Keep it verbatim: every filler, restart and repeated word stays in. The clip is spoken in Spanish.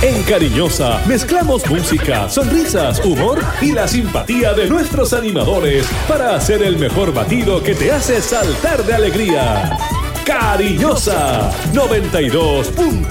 En Cariñosa mezclamos música, sonrisas, humor y la simpatía de nuestros animadores para hacer el mejor batido que te hace saltar de alegría. Cariñosa noventa y dos punto